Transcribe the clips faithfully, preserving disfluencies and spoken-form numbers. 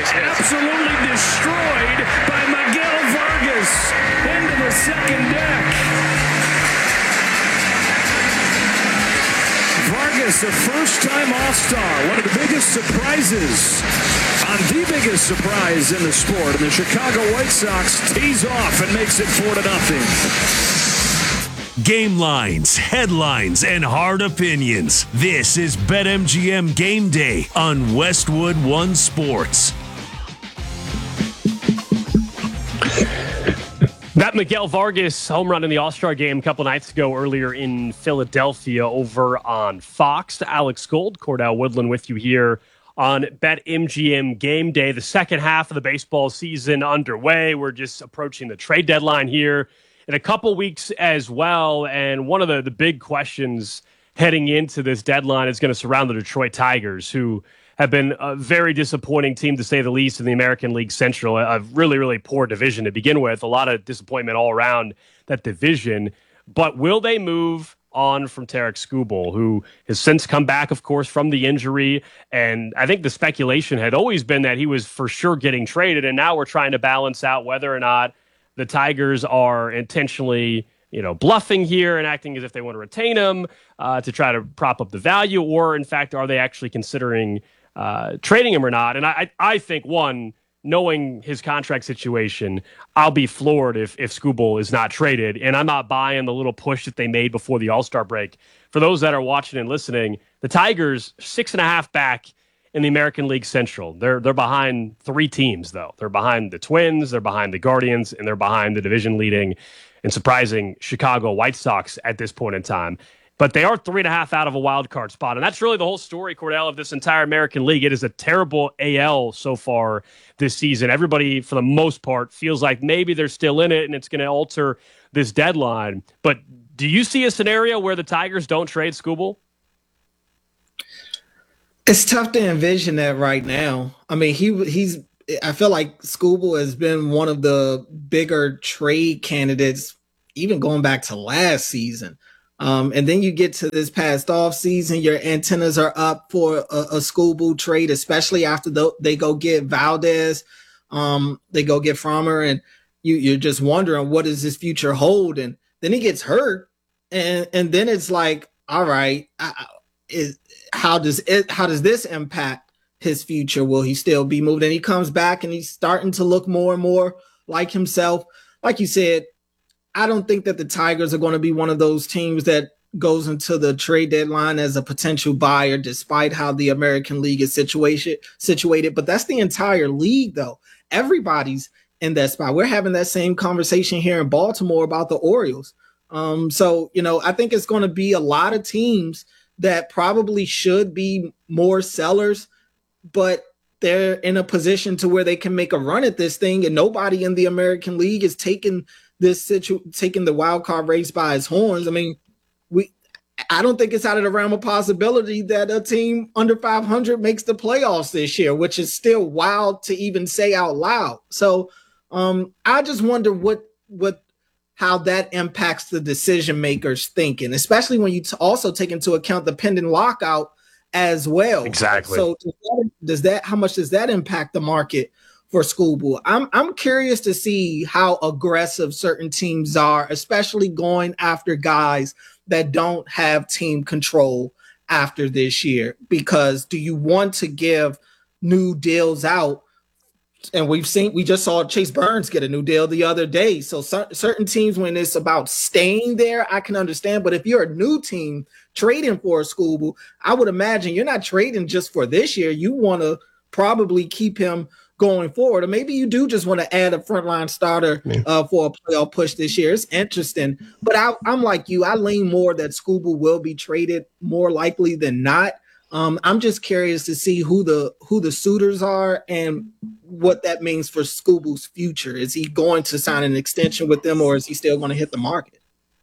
absolutely destroyed by Miguel Vargas into the second deck. Vargas, a first-time All-Star, one of the biggest surprises on the biggest surprise in the sport. And the Chicago White Sox tees off and makes it four to nothing. Game lines, headlines, and hard opinions. This is BetMGM Game Day on Westwood One Sports. That Miguel Vargas home run in the All-Star game a couple nights ago earlier in Philadelphia over on Fox. Alex Gold, Cordell Woodland with you here on BetMGM Game Day. The second half of the baseball season underway. We're just approaching the trade deadline here in a couple weeks as well. And one of the, the big questions heading into this deadline is going to surround the Detroit Tigers, who have been a very disappointing team, to say the least, in the American League Central. A really, really poor division to begin with. A lot of disappointment all around that division. But will they move on from Tarik Skubal, who has since come back, of course, from the injury? And I think the speculation had always been that he was for sure getting traded. And now we're trying to balance out whether or not the Tigers are intentionally, you know, bluffing here and acting as if they want to retain him uh, to try to prop up the value, or in fact, are they actually considering uh, trading him or not? And I, I think, one, knowing his contract situation, I'll be floored if if Skubal is not traded, and I'm not buying the little push that they made before the All-Star break. For those that are watching and listening, the Tigers six and a half back in the American League Central. They're they're behind three teams, though. They're behind the Twins, they're behind the Guardians, and they're behind the division-leading and surprising Chicago White Sox at this point in time. But they are three and a half out of a wild card spot. And that's really the whole story, Cordell, of this entire American League. It is a terrible A L so far this season. Everybody, for the most part, feels like maybe they're still in it and it's going to alter this deadline. But do you see a scenario where the Tigers don't trade Skubal? It's tough to envision that right now. I mean, he he's. I feel like Skubal has been one of the bigger trade candidates, even going back to last season. Um, and then you get to this past off season, your antennas are up for a, a Skubal trade, especially after the, they go get Valdez, um, they go get Frommer, and you, you're just wondering what does his future hold. And then he gets hurt, and and then it's like, all right, I, is how does it? How does this impact his future? Will he still be moved? And he comes back, and he's starting to look more and more like himself. Like you said, I don't think that the Tigers are going to be one of those teams that goes into the trade deadline as a potential buyer, despite how the American League is situation, situated. But that's the entire league, though. Everybody's in that spot. We're having that same conversation here in Baltimore about the Orioles. Um, so, you know, I think it's going to be a lot of teams that probably should be more sellers, but they're in a position to where they can make a run at this thing, and nobody in the American League is taking this situ- taking the wild card race by its horns. I mean, we I don't think it's out of the realm of possibility that a team under five hundred makes the playoffs this year, which is still wild to even say out loud. So um, I just wonder what what how that impacts the decision makers thinking, especially when you t- also take into account the pending lockout as well. Exactly. So does that, does that how much does that impact the market for Skubal? I'm I'm curious to see how aggressive certain teams are, especially going after guys that don't have team control after this year. Because do you want to give new deals out? And we've seen, we just saw Chase Burns get a new deal the other day. So cer- certain teams, when it's about staying there, I can understand. But if you're a new team trading for a Skubal, I would imagine you're not trading just for this year. You want to probably keep him going forward. Or maybe you do just want to add a frontline starter uh, for a playoff push this year. It's interesting. But I, I'm like you. I lean more that Skubal will be traded more likely than not. Um, I'm just curious to see who the who the suitors are and what that means for Skubal's future. Is he going to sign an extension with them, or is he still going to hit the market?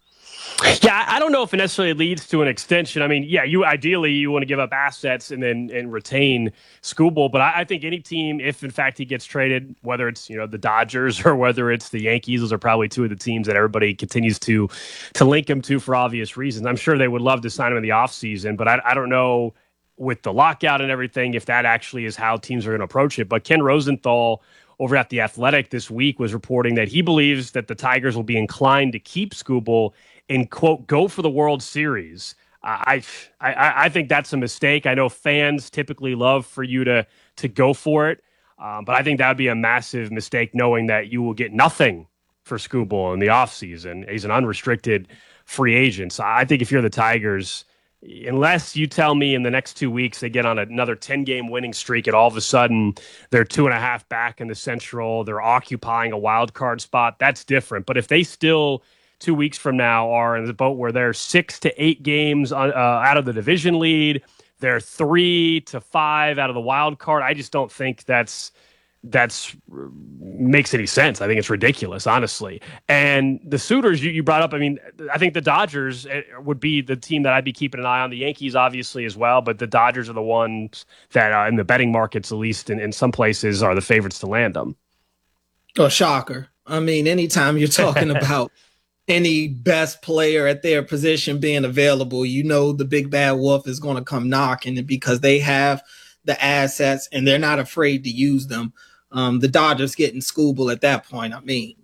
Yeah, I don't know if it necessarily leads to an extension. I mean, yeah, you ideally you want to give up assets and then and retain Skubal, but I, I think any team, if in fact he gets traded, whether it's you know the Dodgers or whether it's the Yankees, those are probably two of the teams that everybody continues to to link him to for obvious reasons. I'm sure they would love to sign him in the offseason, but I, I don't know with the lockout and everything, if that actually is how teams are going to approach it. But Ken Rosenthal over at The Athletic this week was reporting that he believes that the Tigers will be inclined to keep Skubal and, quote, go for the World Series. I, I I think that's a mistake. I know fans typically love for you to to go for it, um, but I think that would be a massive mistake knowing that you will get nothing for Skubal in the offseason. He's an unrestricted free agent. So I think if you're the Tigers, unless you tell me in the next two weeks they get on another ten-game winning streak and all of a sudden they're two and a half back in the Central, they're occupying a wild card spot, that's different. But if they still two weeks from now are in the boat where they're six to eight games uh, out of the division lead, they're three to five out of the wild card, I just don't think that's that's makes any sense. I think it's ridiculous, honestly. And the suitors you, you brought up, I mean, I think the Dodgers would be the team that I'd be keeping an eye on. The Yankees, obviously, as well, but the Dodgers are the ones that uh, in the betting markets, at least in, in some places, are the favorites to land them. Oh, shocker. I mean, anytime you're talking about any best player at their position being available, you know the big bad wolf is going to come knocking, because they have the assets and they're not afraid to use them. Um, the Dodgers getting Skubal at that point, I mean,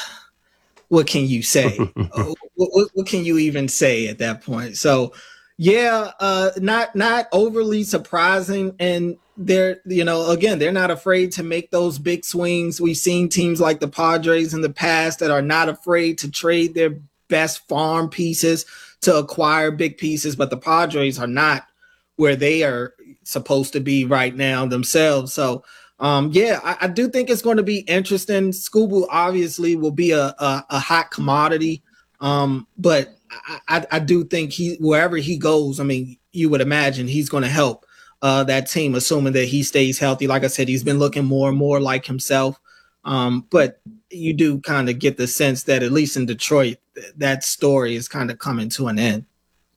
what can you say? what, what, what can you even say at that point? So, yeah, uh, not not overly surprising. And they're, you know, again, they're not afraid to make those big swings. We've seen teams like the Padres in the past that are not afraid to trade their best farm pieces to acquire big pieces, but the Padres are not where they are supposed to be right now themselves. So, um, yeah, I, I do think it's going to be interesting. Skubal obviously will be a, a, a hot commodity, um, but I, I, I do think he, wherever he goes, I mean, you would imagine he's going to help uh, that team, assuming that he stays healthy. Like I said, he's been looking more and more like himself. Um, but you do kind of get the sense that at least in Detroit, that story is kind of coming to an end.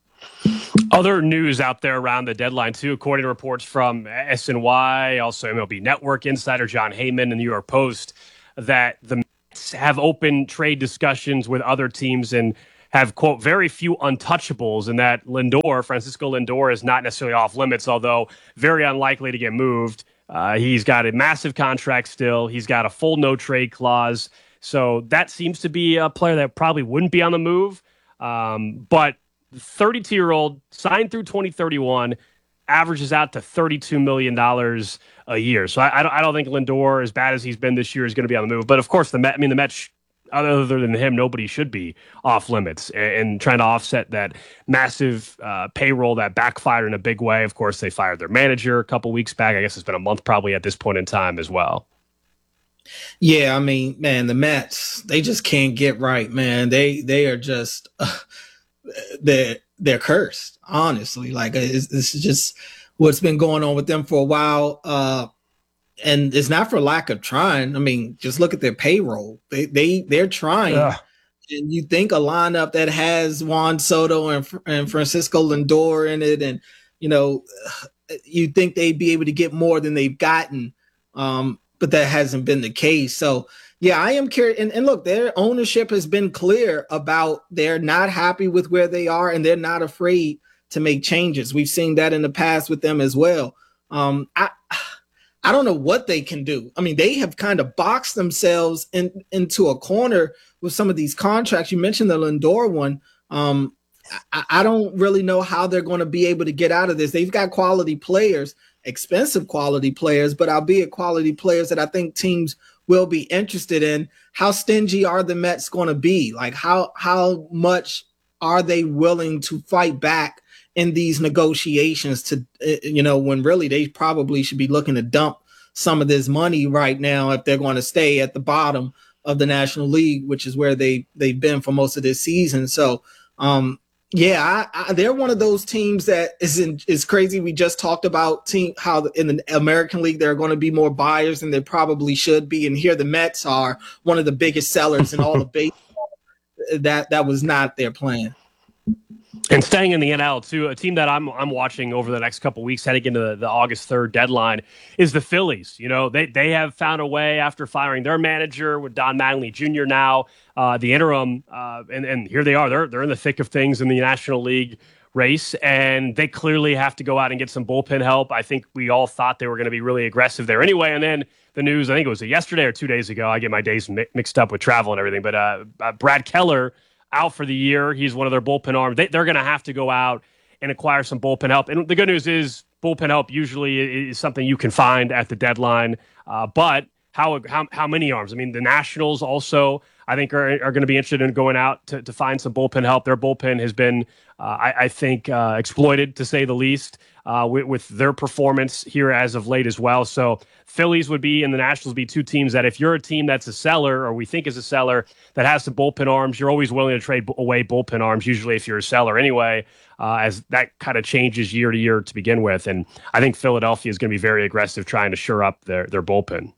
Other news out there around the deadline, too, according to reports from S N Y, also M L B Network insider John Heyman and the New York Post, that the Mets have open trade discussions with other teams and have, quote, very few untouchables, and that Lindor, Francisco Lindor, is not necessarily off limits, although very unlikely to get moved. Uh, he's got a massive contract still. He's got a full no-trade clause. So that seems to be a player that probably wouldn't be on the move. Um, but thirty-two-year-old, signed through twenty thirty-one, averages out to thirty-two million dollars a year. So I, I, don't, I don't think Lindor, as bad as he's been this year, is going to be on the move. But, of course, the Met, I mean, the Mets, other than him, nobody should be off limits. And, and trying to offset that massive uh, payroll that backfired in a big way. Of course, they fired their manager a couple weeks back. I guess it's been a month probably at this point in time as well. Yeah, I mean, man, the Mets, they just can't get right, man. They they are just uh, – they're they're cursed, honestly. Like, it's, this is just what's been going on with them for a while, uh and it's not for lack of trying. I mean, just look at their payroll. They they they're trying. Ugh. And you think a lineup that has Juan Soto and and Francisco Lindor in it, and you know, you think they'd be able to get more than they've gotten, um but that hasn't been the case. So yeah, I am curious. And, and look, their ownership has been clear about they're not happy with where they are and they're not afraid to make changes. We've seen that in the past with them as well. Um, I I don't know what they can do. I mean, they have kind of boxed themselves in, into a corner with some of these contracts. You mentioned the Lindor one. Um, I, I don't really know how they're going to be able to get out of this. They've got quality players, expensive quality players, but albeit quality players that I think teams will be interested in. How stingy are the Mets going to be? Like, how how much are they willing to fight back in these negotiations to, you know, when really they probably should be looking to dump some of this money right now if they're going to stay at the bottom of the National League, which is where they, they've been for most of this season. So, um, yeah, I, I, they're one of those teams that is in, is crazy. We just talked about team how in the American League there are going to be more buyers than there probably should be, and here the Mets are one of the biggest sellers in all of baseball. That that was not their plan. And staying in the N L, too, a team that I'm I'm watching over the next couple of weeks heading into the, the August third deadline is the Phillies. You know, they they have found a way after firing their manager with Don Mattingly Junior now, uh, the interim, uh, and, and here they are. They're, they're in the thick of things in the National League race, and they clearly have to go out and get some bullpen help. I think we all thought they were going to be really aggressive there anyway, and then the news, I think it was yesterday or two days ago, I get my days mi- mixed up with travel and everything, but uh, uh, Brad Keller out for the year. He's one of their bullpen arms. They, they're going to have to go out and acquire some bullpen help. And the good news is bullpen help usually is something you can find at the deadline, uh, but how, how how many arms? I mean, the Nationals also, I think, are, are going to be interested in going out to, to find some bullpen help. Their bullpen has been, uh, I, I think, uh, exploited, to say the least, uh, with, with their performance here as of late as well. So Phillies would be and the Nationals would be two teams that if you're a team that's a seller, or we think is a seller, that has some bullpen arms, you're always willing to trade away bullpen arms, usually if you're a seller anyway, uh, as that kind of changes year to year to begin with. And I think Philadelphia is going to be very aggressive trying to shore up their, their bullpen.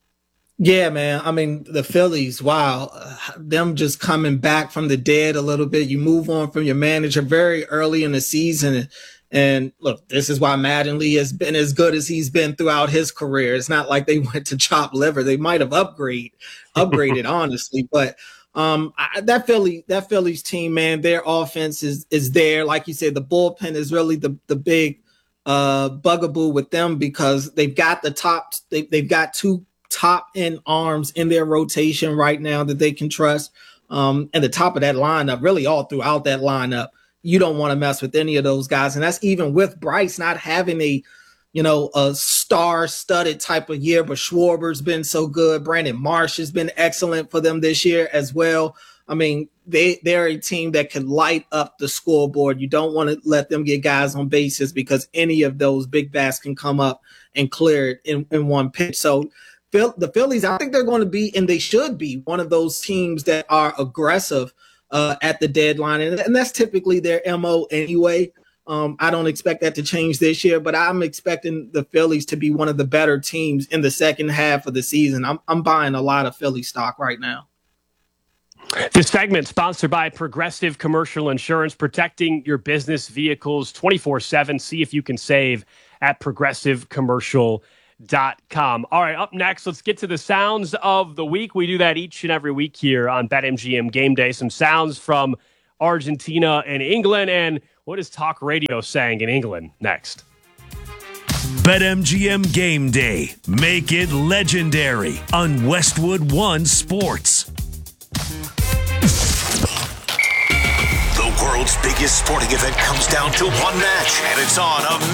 Yeah, man. I mean, the Phillies, wow, uh, them just coming back from the dead a little bit. You move on from your manager very early in the season. And look, this is why Mattingly has been as good as he's been throughout his career. It's not like they went to chop liver. They might have upgrade, upgraded, honestly. But um, I, that Philly, that Phillies team, man, their offense is is there. Like you said, the bullpen is really the the big uh, bugaboo with them because they've got the top. They, they've got two top end arms in their rotation right now that they can trust. Um, and the top of that lineup, really all throughout that lineup, you don't want to mess with any of those guys. And that's even with Bryce not having a, you know, a star studded type of year, but Schwarber's been so good. Brandon Marsh has been excellent for them this year as well. I mean, they, they're a team that can light up the scoreboard. You don't want to let them get guys on bases because any of those big bats can come up and clear it in, in one pitch. So the Phillies, I think they're going to be, and they should be, one of those teams that are aggressive uh, at the deadline. And, and that's typically their M O anyway. Um, I don't expect that to change this year, but I'm expecting the Phillies to be one of the better teams in the second half of the season. I'm, I'm buying a lot of Philly stock right now. This segment sponsored by Progressive Commercial Insurance, protecting your business vehicles twenty-four seven. See if you can save at Progressive Commercial Dot com. All right, up next, let's get to the sounds of the week. We do that each and every week here on BetMGM Game Day. Some sounds from Argentina and England, and what is talk radio saying in England next? BetMGM Game Day. Make it legendary on Westwood One Sports. The world's biggest sporting event comes down to one match, and it's on a